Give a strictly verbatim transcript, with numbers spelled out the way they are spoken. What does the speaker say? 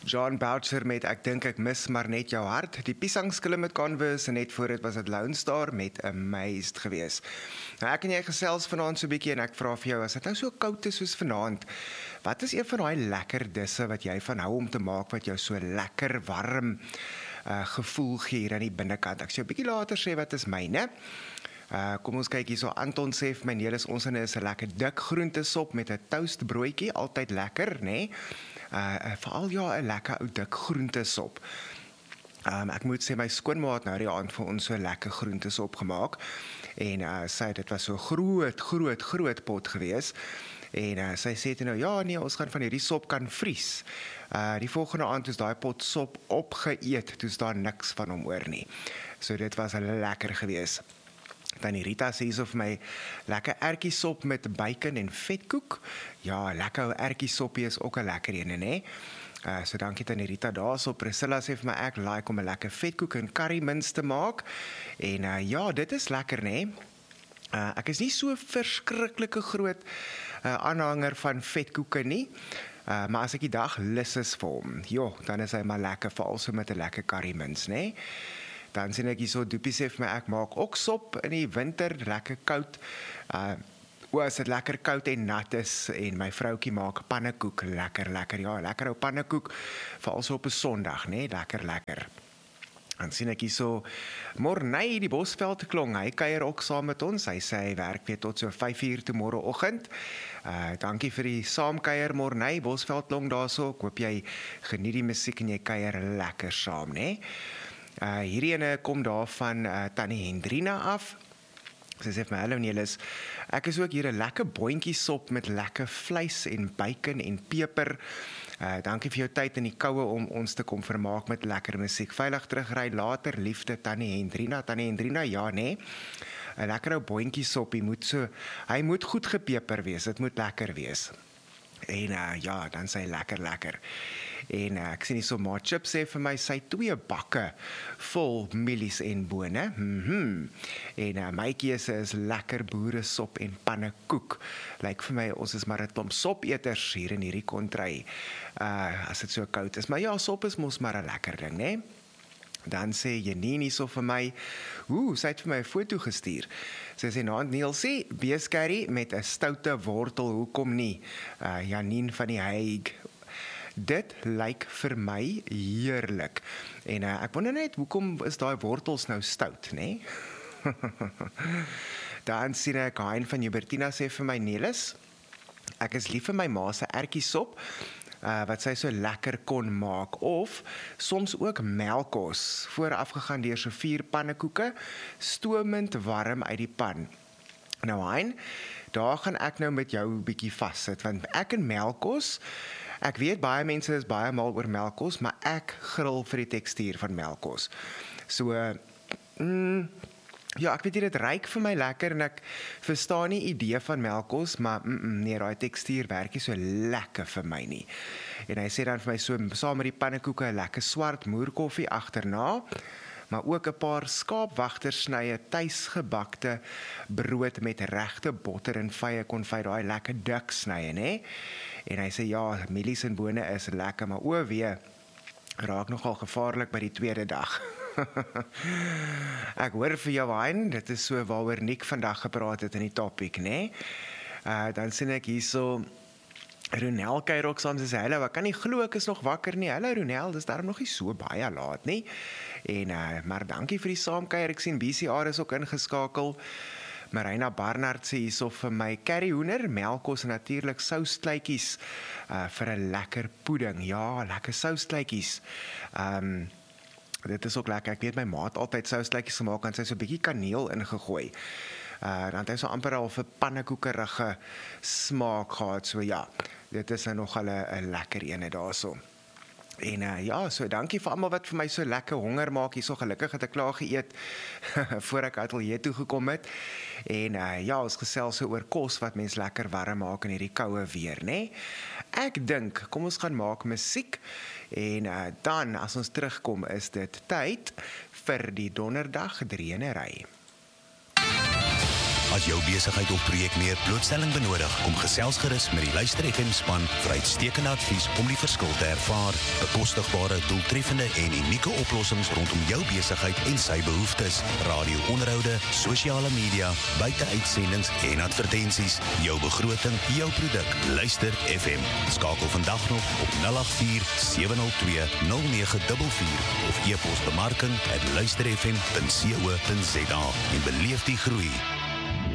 John Boucher met Ek dink ek mis maar net jou hart. Die Piesangskille met Converse en net voor dit was dit Lone Star met Amazed gewees. Nou ek en jy gesels vanaand so 'n bietjie en ek vra vir jou, as dit nou so koud is soos vanaand, wat is een van daai lekker disse wat jy van hou om te maak wat jou so lekker warm uh, gevoel gee hier aan die binnekant? Ek sê 'n bietjie later sê wat is myne. Uh, kom ons kyk hier so, Anton sê vir my, Nelis, ons is 'n lekker dik groentesop met 'n toastbroodjie, altyd lekker, né? Uh, uh, veral ja, 'n lekker ou dik groentesop. Um, ek moet sê, my skoonma het nou die aand vir ons so 'n lekker groentesop gemaak, en uh, sy, dit was so groot, groot, groot pot gewees, en uh, sy sê toe nou, ja nee, ons gaan van hierdie sop kan vries. Uh, die volgende aand is daai pot sop opgeëet, toe is daar niks van hom oor nie. So dit was lekker gewees. Tannie Rita sê hierso vir my, lekker ertjiesop met bacon en vetkoek. Ja, lekker ou ertjiesoppie is ook 'n lekker ene, né? Uh, so dankie Tannie Rita daarso. Priscilla sê vir my, ek like om 'n lekker vetkoek en currymins te maak. En uh, ja, dit is lekker, né? Uh, ek is nie so verskriklike groot uh, aanhanger van vetkoeke nie. Uh, maar as ek die dag lus is vir hom, jo, dan is hy maar lekker, veral so met 'n lekker currymins, né? Dan sien ek hier so, Doopie sê vir my, ek maak ook sop in die winter, lekker koud. Uh, o, as dit lekker koud en nat is, en my vroukie maak pannekoek, lekker, lekker, ja, lekker ou pannekoek, veral so op 'n Sondag, né, lekker, lekker. Dan sien ek hier so, Morney, die Bosveld klong, hy kuier ook saam met ons, hy sê hy werk weer tot so vyf uur toe môreoggend. Uh, dankie vir die saamkuier, Morney, Bosveld klong daarso, ek hoop jy geniet die musiek en jy kuier lekker saam, né? Uh, hierdie ene kom daar van uh, Tannie Hendrina af. Sy sê vir my, hallo Nelis, ek is ook hier 'n lekker boontjiesop met lekker vleis en bacon en peper. Uh, dankie vir jou tyd in die koue om ons te kom vermaak met lekker musiek. Veilig terugry later, liefde Tannie Hendrina. Tannie Hendrina, ja nee. 'n lekker ou boontjiesop, hy moet so, hy moet goed gepeper wees, dit moet lekker wees. En uh, ja, dan sê hy lekker, lekker. En uh, ek sien hier so, maar Chip sê vir my, sy twee bakke vol mielies en bone. Mm-hmm. En uh, my keuse is lekker boeresop en pannekoek. Lyk vir my, ons is maar 'n klomp sopeters hier in hierdie kontry, uh, as dit so koud is. Maar ja, sop is mos maar 'n lekker ding, né? Dan sê Janine so vir my, oeh, sy het vir my 'n foto gestuur. Sy sê, nou, Nielsie, beeskerry met 'n stoute wortel, hoekom nie? Uh, Janine van die Hague. Dit lyk vir my heerlik. En uh, ek wonder net, hoekom is daai wortels nou stout, né? Dan sien ek, Hein van Jubertina sê vir my, Nelis, ek is lief vir my ma se ertjiesop, Uh, wat sy so lekker kon maak, of soms ook melkos, voorafgegaan deur so vier pannekoeke, stoomend warm uit die pan. Nou Hein, daar gaan ek nou met jou 'n bietjie vassit, want ek en melkos, ek weet baie mense is baie mal oor melkos, maar ek gril vir die tekstuur van melkos. So, mm, ja, ek weet nie, dit ryk vir my lekker en ek verstaan nie idee van melkos, maar mm, mm, nee, daai tekstuur werk nie so lekker vir my nie. En hy sê dan vir my so, saam met die pannekoeke, 'n lekker swart moerkoffie agterna, maar ook 'n paar skaapwagtersnye, tuisgebakte brood met regte botter en vye konfyt, daai lekker dik snye, né? En hy sê ja, mielies en bone is lekker, maar o wee, raak nogal gevaarlik by die tweede dag. Ek hoor vir jou, Hein, dit is so waaroor Nick vandag gepraat het in die topic, né? Uh, dan sien ek hierso, Ronel kuier ook saam, sy sê, hallo, ek kan nie glo, ek is nog wakker nie. Hallo Ronel, dis daarom nog nie so baie laat nie. En, uh, maar dankie vir die saamkuier, ek sien B C R is ook ingeskakel. Marina Barnard sê hierso vir my, curryhoender, melkos en natuurlik soustlytjies uh, vir 'n lekker pudding. Ja, lekker soustlytjies. Um, Dit is ook lekker, ek weet my maat altyd soustlytjies gemaak en sy so 'n bietjie kaneel ingegooi. Uh, dan het hy so amper al vir pannekoekerige smaak gehad, so ja, dit is nou nogal 'n lekker ene daarso. En uh, ja, so dankie vir almal wat vir my so lekker honger maak, hier so gelukkig het ek klaar geëet, voor ek ateljee toe gekom het. En uh, ja, ons gesels so oor kos wat mens lekker warm maak in hierdie koue weer, né? Ek dink, kom ons gaan maak musiek, en uh, dan, as ons terugkom, is dit tyd vir die donderdag drieënery. As jou besigheid of projek meer blootstelling benodig, kom gesels gerus met die Luister F M span vir uitstekende advies om die verskil te ervaar. Bekostigbare, doeltreffende en unieke oplossings rondom jou besigheid en sy behoeftes. Radio-onderhoude, sosiale media, buite-uitsendings en advertensies. Jou begroting, jou produk. Luister F M. Skakel vandag nog op nul agt vier sewe nul twee nul nege vier vier of e-pos bemarking at luister f m punt co punt za en beleef die groei.